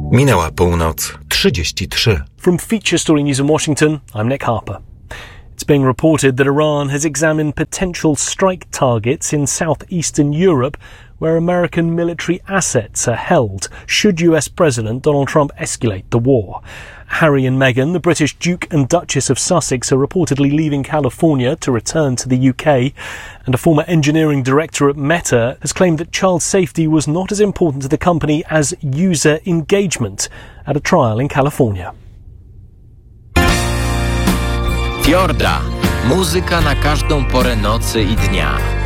Minęła północ 33. From Feature Story News in Washington, I'm Nick Harper. It's being reported that Iran has examined potential strike targets in southeastern Europe where American military assets are held should US President Donald Trump escalate the war. Harry and Meghan, the British Duke and Duchess of Sussex, are reportedly leaving California to return to the UK, and a former engineering director at Meta has claimed that child safety was not as important to the company as user engagement at a trial in California. Fiorda. Muzyka na każdą porę nocy i dnia.